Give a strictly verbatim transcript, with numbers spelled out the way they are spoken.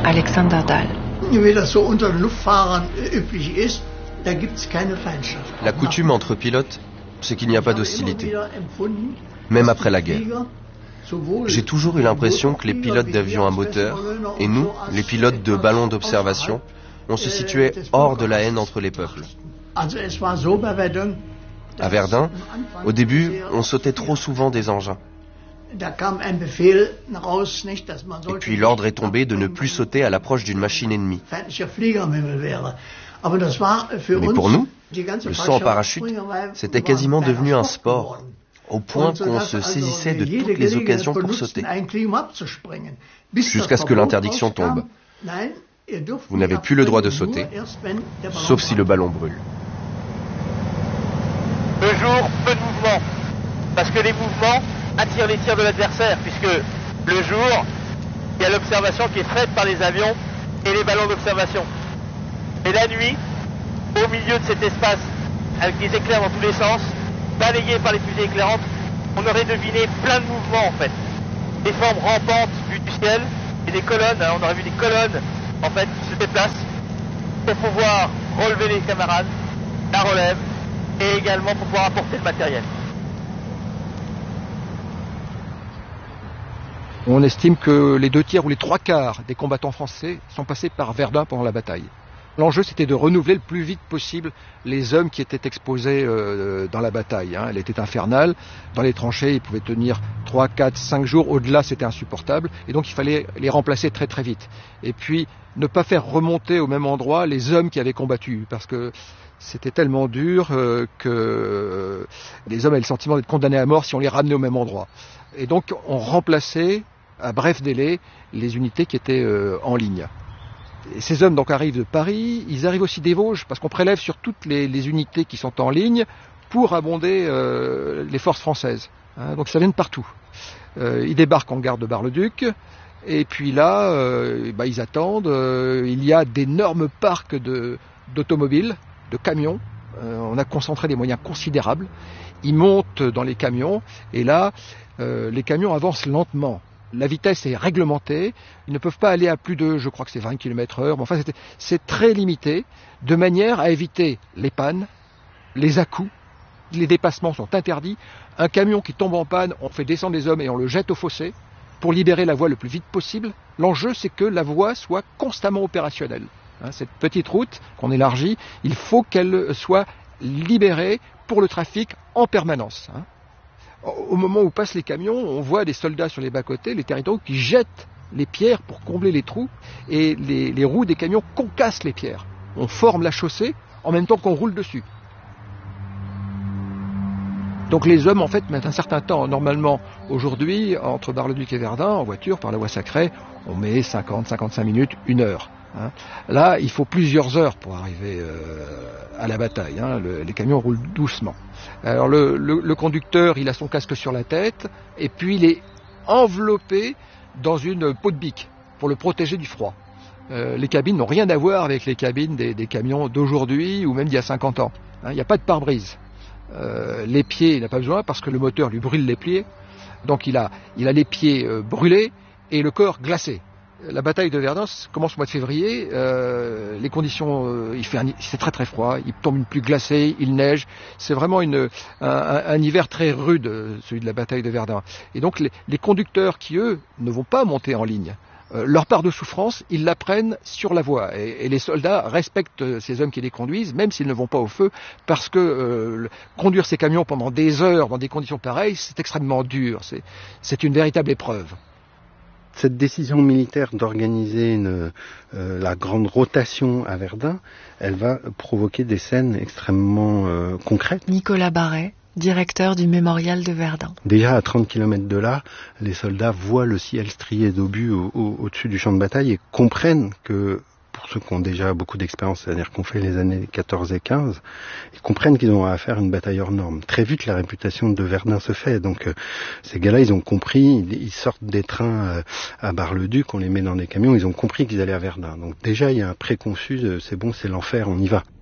Alexander Dahl. La coutume entre pilotes, c'est qu'il n'y a pas d'hostilité, même après la guerre. J'ai toujours eu l'impression que les pilotes d'avions à moteur et nous, les pilotes de ballons d'observation, on se situait hors de la haine entre les peuples. À Verdun, au début, on sautait trop souvent des engins. Et puis l'ordre est tombé de ne plus sauter à l'approche d'une machine ennemie. Mais pour nous, le saut en parachute, c'était quasiment devenu un sport, au point qu'on se saisissait de toutes les occasions pour sauter, jusqu'à ce que l'interdiction tombe. Vous n'avez plus le droit de sauter, sauf si le ballon brûle. Le jour, peu de mouvement, parce que les mouvements attirent les tirs de l'adversaire, puisque le jour, il y a l'observation qui est faite par les avions et les ballons d'observation. Et la nuit, au milieu de cet espace, avec des éclairs dans tous les sens, balayé par les fusées éclairantes, on aurait deviné plein de mouvements en fait. Des formes rampantes vues du ciel et des colonnes, on aurait vu des colonnes en fait qui se déplacent pour pouvoir relever les camarades, la relève et également pour pouvoir apporter le matériel. On estime que les deux tiers ou les trois quarts des combattants français sont passés par Verdun pendant la bataille. L'enjeu, c'était de renouveler le plus vite possible les hommes qui étaient exposés euh, dans la bataille. Hein. Elle était infernale. Dans les tranchées, ils pouvaient tenir trois, quatre, cinq jours. Au-delà, c'était insupportable. Et donc, il fallait les remplacer très très vite. Et puis, ne pas faire remonter au même endroit les hommes qui avaient combattu. Parce que c'était tellement dur euh, que euh, les hommes avaient le sentiment d'être condamnés à mort si on les ramenait au même endroit. Et donc, on remplaçait à bref délai les unités qui étaient euh, en ligne. Et ces hommes donc arrivent de Paris, ils arrivent aussi des Vosges, parce qu'on prélève sur toutes les, les unités qui sont en ligne pour abonder euh, les forces françaises. Hein, donc ça vient de partout. Euh, ils débarquent en gare de Bar-le-Duc, et puis là, euh, bah, ils attendent. Euh, il y a d'énormes parcs de, d'automobiles, de camions. Euh, on a concentré des moyens considérables. Ils montent dans les camions, et là, euh, les camions avancent lentement. La vitesse est réglementée, ils ne peuvent pas aller à plus de, je crois que c'est vingt kilomètres heure, mais enfin c'est, c'est très limité, de manière à éviter les pannes, les à-coups, les dépassements sont interdits. Un camion qui tombe en panne, on fait descendre les hommes et on le jette au fossé pour libérer la voie le plus vite possible. L'enjeu, c'est que la voie soit constamment opérationnelle. Hein, cette petite route qu'on élargit, il faut qu'elle soit libérée pour le trafic en permanence. Hein. Au moment où passent les camions, on voit des soldats sur les bas-côtés, les territoriaux, qui jettent les pierres pour combler les trous, et les, les roues des camions concassent les pierres. On forme la chaussée en même temps qu'on roule dessus. Donc les hommes, en fait, mettent un certain temps. Normalement, aujourd'hui, entre Bar-le-Duc et Verdun, en voiture, par la voie sacrée, on met cinquante à cinquante-cinq minutes, une heure. Hein. Là, il faut plusieurs heures pour arriver euh, à la bataille. Hein. Le, les camions roulent doucement. Alors le, le, le conducteur, il a son casque sur la tête, et puis il est enveloppé dans une peau de bique pour le protéger du froid. Euh, les cabines n'ont rien à voir avec les cabines des, des camions d'aujourd'hui ou même d'il y a cinquante ans. Hein. Il n'y a pas de pare-brise. Euh, les pieds, il n'a pas besoin parce que le moteur lui brûle les pieds. Donc il a, il a les pieds euh, brûlés et le corps glacé. La bataille de Verdun commence au mois de février, euh, les conditions, euh, il fait un, c'est très très froid, il tombe une pluie glacée, il neige, c'est vraiment une, un, un hiver très rude, celui de la bataille de Verdun. Et donc les, les conducteurs qui, eux, ne vont pas monter en ligne, euh, leur part de souffrance, ils la prennent sur la voie. Et, et les soldats respectent ces hommes qui les conduisent, même s'ils ne vont pas au feu, parce que euh, conduire ces camions pendant des heures dans des conditions pareilles, c'est extrêmement dur, c'est, c'est une véritable épreuve. Cette décision militaire d'organiser une, euh, la grande rotation à Verdun, elle va provoquer des scènes extrêmement euh, concrètes. Nicolas Barret, directeur du mémorial de Verdun. Déjà à trente kilomètres de là, les soldats voient le ciel strié d'obus au, au, au-dessus du champ de bataille et comprennent que, pour ceux qui ont déjà beaucoup d'expérience, c'est-à-dire qu'on fait les années quatorze et quinze, ils comprennent qu'ils ont affaire à une bataille hors norme. Très vite, la réputation de Verdun se fait. Donc, euh, ces gars-là, ils ont compris, ils, ils sortent des trains euh, à Bar-le-Duc, on les met dans des camions, ils ont compris qu'ils allaient à Verdun. Donc déjà, il y a un préconçu, de, c'est bon, c'est l'enfer, on y va.